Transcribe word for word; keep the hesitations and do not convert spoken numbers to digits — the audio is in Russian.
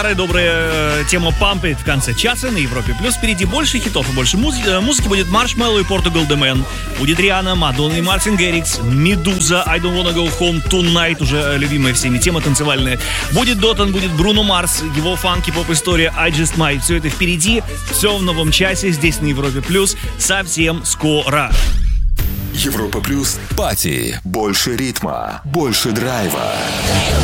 Добрая тема пампит в конце часа на Европе Плюс. Впереди больше хитов и больше музыки. Музыки будет Маршмелло и Portugal The Man. Будет Риhanna, Мадонна и Мартин Гэррикс. Медуза, I Don't Wanna Go Home Tonight. Уже любимая всеми тема танцевальная. Будет Дотан, будет Бруно Марс. Его фанки, поп-история I Just Might. Все это впереди. Все в новом часе здесь на Европе Плюс. Совсем скоро. Европа Плюс. Пати. Больше ритма. Больше драйва.